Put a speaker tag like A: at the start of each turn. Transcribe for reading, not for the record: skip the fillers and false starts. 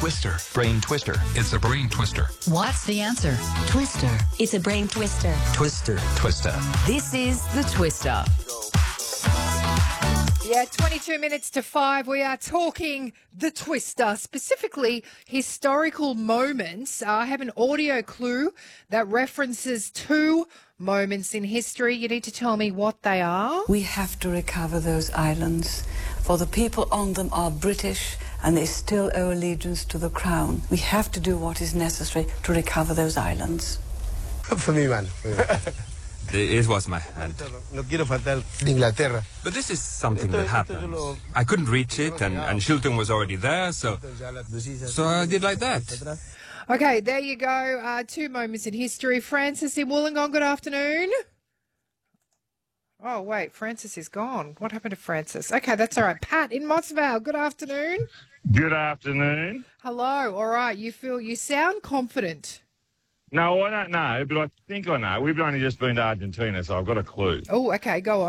A: twister. Brain twister. It's a brain twister.
B: What's the answer?
C: Twister. It's a brain twister.
A: Twister. Twister.
B: This is the Twister.
D: Yeah, 22 minutes to 5. We are talking the Twister, specifically historical moments. I have an audio clue that references 2 moments in history. You need to tell me what they are.
E: We have to recover those islands, for the people on them are British and they still owe allegiance to the Crown. We have to do what is necessary to recover those islands.
F: For me, man.
G: It was my hand.
F: No quiero faltar de Inglaterra.
G: But this is something that happened. I couldn't reach it, and Shilton was already there, so I did like that.
D: Okay, there you go. 2 moments in history. Francis in Wollongong, good afternoon. Oh, wait, Francis is gone. What happened to Francis? Okay, that's all right. Pat in Mossvale, good afternoon.
H: Good afternoon.
D: Hello. All right, you sound confident.
H: No, I don't know, but I think I know. We've only just been to Argentina, so I've got a clue.
D: Oh, okay, go on.